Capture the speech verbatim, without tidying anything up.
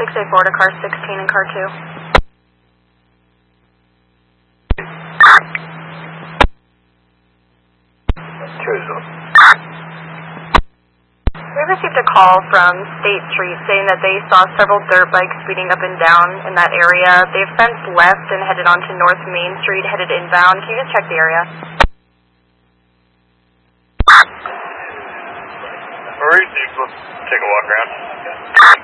six eight four to car sixteen and car two. We received a call from State Street saying that they saw several dirt bikes speeding up and down in that area. They've since left and headed onto North Main Street, headed inbound. Can you just check the area? Alright, take a walk around.